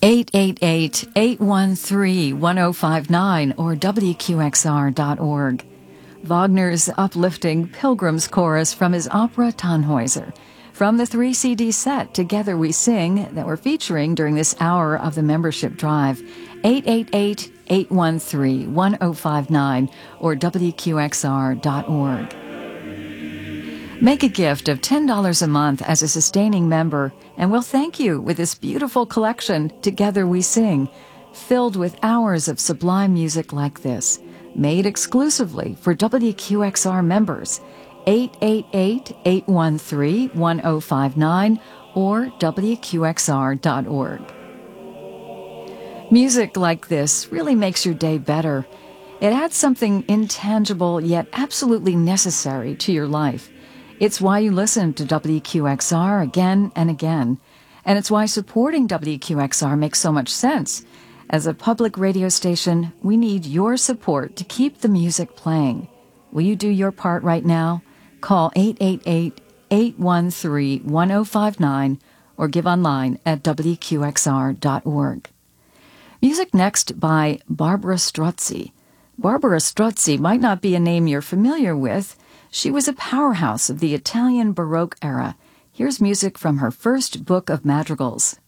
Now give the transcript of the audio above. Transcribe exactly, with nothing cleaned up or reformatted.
eight eight eight, eight one three, one oh five nine or W Q X R dot org. Wagner's uplifting Pilgrim's Chorus from his opera Tannhäuser. From the three C D set, Together We Sing, that we're featuring during this hour of the membership drive. eight eight eight, eight one three, one oh five nine or W Q X R dot org. Make a gift of ten dollars a month as a sustaining member, and we'll thank you with this beautiful collection, Together We Sing, filled with hours of sublime music like this, made exclusively for W Q X R members. eight eight eight, eight one three, one oh five nine or W Q X R dot org. Music like this really makes your day better. It adds something intangible yet absolutely necessary to your life. It's why you listen to W Q X R again and again. And it's why supporting W Q X R makes so much sense. As a public radio station, we need your support to keep the music playing. Will you do your part right now? Call eight eight eight, eight one three, one oh five nine or give online at W Q X R dot org. Music next by Barbara Strozzi. Barbara Strozzi might not be a name you're familiar with. She was a powerhouse of the Italian Baroque era. Here's music from her first book of madrigals.